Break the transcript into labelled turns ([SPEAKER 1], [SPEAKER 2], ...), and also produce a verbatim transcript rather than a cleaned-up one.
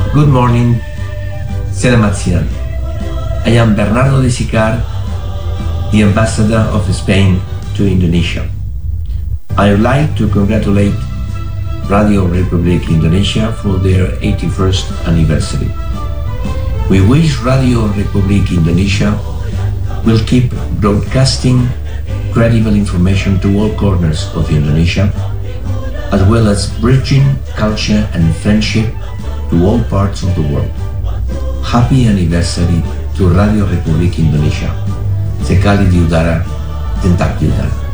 [SPEAKER 1] Good morning, selamat siang. I am Bernardo de Sicar, the ambassador of Spain to Indonesia. I would like to congratulate Radio Republik Indonesia for their eighty-first anniversary. We wish Radio Republik Indonesia will keep broadcasting credible information to all corners of Indonesia, as well as bridging culture and friendship to all parts of the world. Happy anniversary to Radio Republik Indonesia. Sekali di udara, tentak di udara.